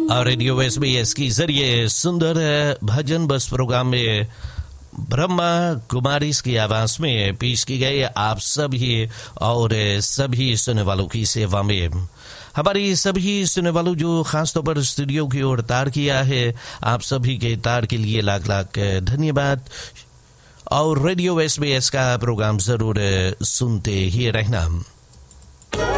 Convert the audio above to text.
और radio SBS के जरिए सुंदर भजन बस प्रोग्राम में ब्रह्मा कुमारी की आवाज में पेश की गई आप सभी और सभी सुनने वालों की सेवा में। हमारी सभी सुनने वालों जो खासतौर पर स्टूडियो की ओर तार किया है, आप सभी के तार के लिए लाख लाख धन्यवाद। और रेडियो SBS का प्रोग्राम जरूर सुनते ही रहना।